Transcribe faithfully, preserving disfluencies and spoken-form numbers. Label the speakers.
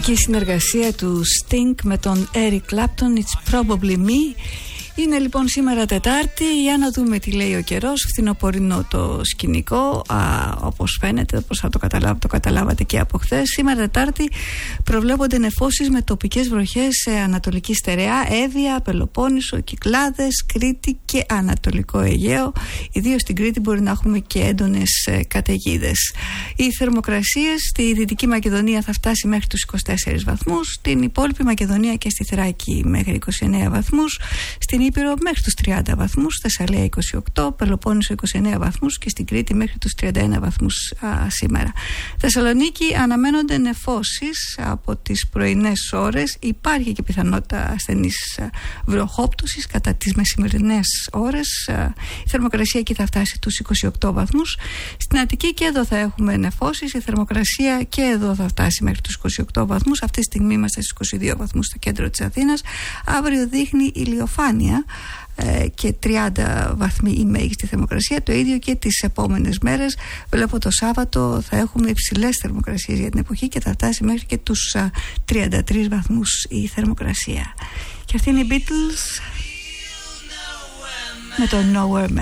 Speaker 1: Και η συνεργασία του Sting με τον Eric Clapton, It's Probably Me. Είναι λοιπόν σήμερα Τετάρτη, για να δούμε τι λέει ο καιρός. Φθινοπορεινό το σκηνικό, α, όπως φαίνεται, όπως θα το, καταλάβα, το καταλάβατε και από χθες. Σήμερα Τετάρτη προβλέπονται νεφώσεις με τοπικές βροχές σε Ανατολική Στερεά, Εύβοια, Πελοπόννησο, Κυκλάδες, Κρήτη και Ανατολικό Αιγαίο. Ιδίως στην Κρήτη μπορεί να έχουμε και έντονες καταιγίδες. Οι θερμοκρασίες στη Δυτική Μακεδονία θα φτάσει μέχρι τους είκοσι τέσσερις βαθμούς, στην υπόλοιπη Μακεδονία και στη Θράκη μέχρι είκοσι εννέα βαθμούς, στην Ήπειρο μέχρι τους τριάντα βαθμούς, Θεσσαλία είκοσι οκτώ, Πελοπόννησο είκοσι εννέα βαθμούς και στην Κρήτη μέχρι τους τριάντα ένα βαθμούς α, σήμερα. Θεσσαλονίκη αναμένονται νεφώσεις από τις πρωινές ώρες. Υπάρχει και πιθανότητα ασθενής βροχόπτωσης κατά τις μεσημερινές ώρες. Η θερμοκρασία εκεί θα φτάσει τους είκοσι οκτώ βαθμούς. Στην Αττική και εδώ θα έχουμε νεφώσεις. Η θερμοκρασία και εδώ θα φτάσει μέχρι τους είκοσι οκτώ βαθμούς. Αυτή τη στιγμή είμαστε στους είκοσι δύο βαθμούς στο κέντρο της Αθήνας. Αύριο δείχνει ηλιοφάνεια και τριάντα βαθμοί η μέγιστη θερμοκρασία. Το ίδιο και τις επόμενες μέρες. Βλέπω το Σάββατο θα έχουμε υψηλές θερμοκρασίες για την εποχή και θα φτάσει μέχρι και τους τριάντα τρεις βαθμούς η θερμοκρασία. Και αυτή είναι οι Beatles με το Nowhere Man.